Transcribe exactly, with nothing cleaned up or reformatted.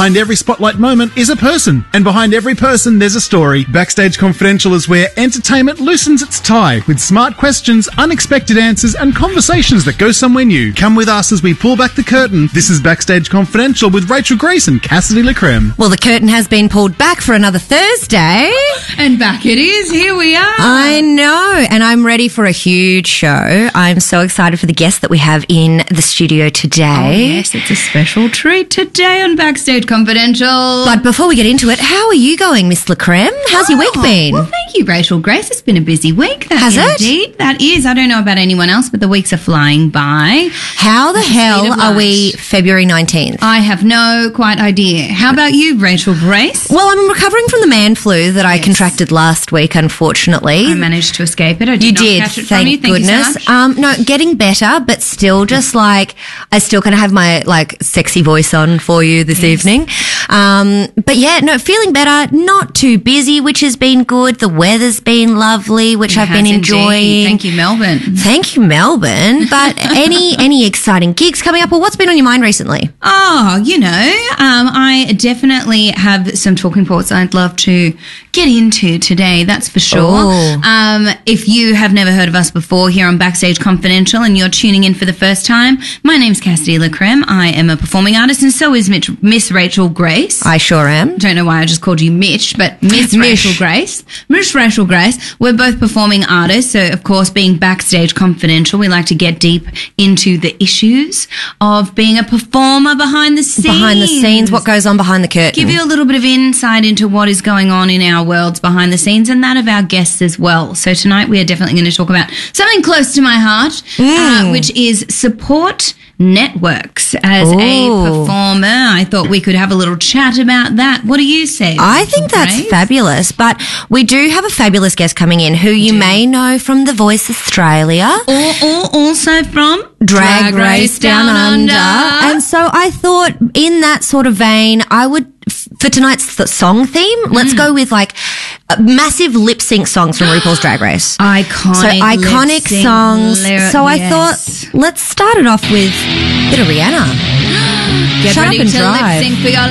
Behind every spotlight moment is a person, and behind every person there's a story. Backstage Confidential is where entertainment loosens its tie with smart questions, unexpected answers, and conversations that go somewhere new. Come with us as we pull back the curtain. This is Backstage Confidential with Rachel Grace and Cassidy LaCreme. Well, the curtain has been pulled back for another Thursday. And back it is. Here we are. I know. And I'm ready for a huge show. I'm so excited for the guest that we have in the studio today. Oh, yes, it's a special treat today on Backstage Confidential. But before we get into it, how are you going, Miss LaCreme? How's your week Oh, been? Well, thank you, Rachel Grace. It's been a busy week. That Has it? Indeed. That is. I don't know about anyone else, but the weeks are flying by. How the hell speed of are we light. February nineteenth? I have no quite idea. How about you, Rachel Grace? Well, I'm recovering from the man flu that I Yes. contracted last week, unfortunately. I managed to escape it. I did You not did, catch it thank from you. Thank goodness. you so much. Um, no, getting better, but still just like, I still kind of have my like sexy voice on for you this evening. Um, but yeah, no, feeling better, not too busy, which has been good. The weather's been lovely, which It I've been has indeed. enjoying. Thank you, Melbourne. Thank you, Melbourne. But any, any exciting gigs coming up, or what's been on your mind recently? Oh, you know, um, I definitely have some talking points I'd love to get into today, that's for sure. Oh. Um, if you have never heard of us before here on Backstage Confidential and you're tuning in for the first time, my name's Cassidy LaCreme. I am a performing artist and so is Mitch, Miss Rachel Grace. I sure am. Don't know why I just called you Mitch, but Miss Mish. Rachel Grace. Miss Rachel Grace. We're both performing artists, so of course, being Backstage Confidential, we like to get deep into the issues of being a performer behind the scenes. Behind the scenes, what goes on behind the curtain? Give you a little bit of insight into what is going on in our worlds behind the scenes and that of our guests as well. So tonight we are definitely going to talk about something close to my heart, uh, which is support networks. As Ooh. a performer, I thought we could have a little chat about that. What do you say? I think that's Grace? fabulous, but we do have a fabulous guest coming in who you may know from The Voice Australia. Or, or also from Drag Race Down Under. And so I thought in that sort of vein, I would, f- for tonight's th- song theme, let's go with like uh, massive lip sync songs from RuPaul's Drag Race. Iconic, So iconic lip-sync songs. lyric- so I yes. thought, let's start it off with a bit of Rihanna. Get Shut ready up and to drive. lip sync for your